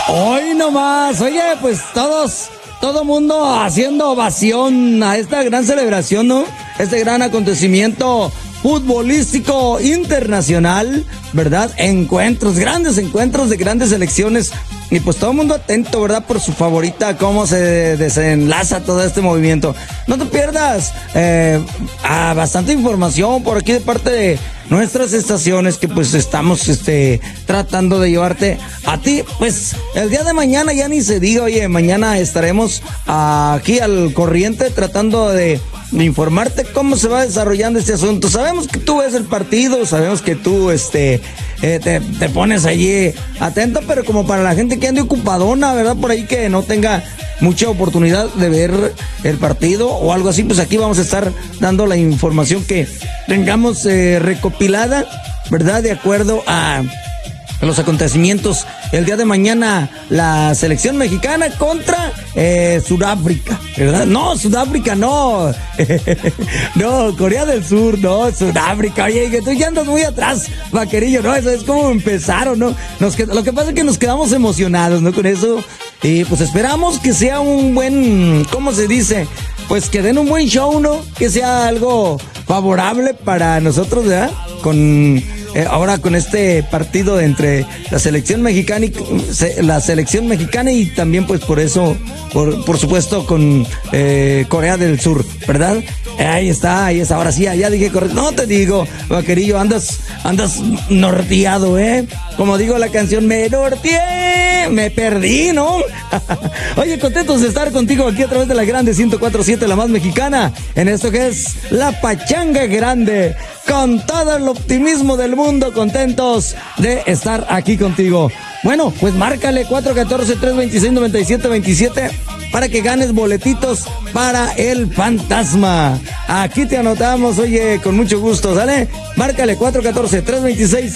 Hoy nomás, oye, pues todo mundo haciendo ovación a esta gran celebración, ¿no? Este gran acontecimiento futbolístico internacional, ¿verdad? Grandes encuentros de grandes selecciones. Y pues todo el mundo atento, ¿verdad? Por su favorita, cómo se desenlaza todo este movimiento. No te pierdas bastante información por aquí de parte de nuestras estaciones que pues estamos tratando de llevarte a ti. Pues el día de mañana ya ni se diga, oye, mañana estaremos aquí al corriente tratando de informarte cómo se va desarrollando este asunto. Sabemos que tú ves el partido, sabemos que tú te pones allí atento, pero como para la gente que ande ocupadona, ¿verdad? Por ahí que no tenga mucha oportunidad de ver el partido o algo así, pues aquí vamos a estar dando la información que tengamos recopilada, ¿verdad? De acuerdo a los acontecimientos. El día de mañana la selección mexicana contra Sudáfrica, ¿verdad? No, Sudáfrica no. No, Corea del Sur, no, Sudáfrica. Oye, que tú ya andas muy atrás, vaquerillo, ¿no? Eso es como empezaron, ¿no? Lo que pasa es que nos quedamos emocionados, ¿no? Con eso. Y pues esperamos que sea un buen, ¿cómo se dice? Pues que den un buen show, ¿no? Que sea algo favorable para nosotros, ¿verdad? Ahora con este partido entre la selección mexicana y también pues por eso, por supuesto con Corea del Sur, ¿verdad? Ahí está, ahora sí, ya dije correcto. No te digo, vaquerillo, andas norteado, como digo la canción, me norteé, me perdí, ¿no? Oye, contentos de estar contigo aquí a través de la Grande 104.7, la más mexicana, en esto que es La Pachanga Grande, con todo el optimismo del mundo, contentos de estar aquí contigo. Bueno, pues márcale 414-326-9727 para que ganes boletitos para el fantasma. Aquí te anotamos, oye, con mucho gusto, ¿sale? Márcale 414-326